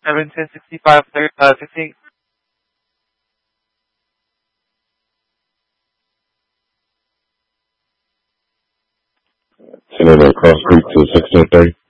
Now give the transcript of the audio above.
1765, 16. Send it across street to 1630.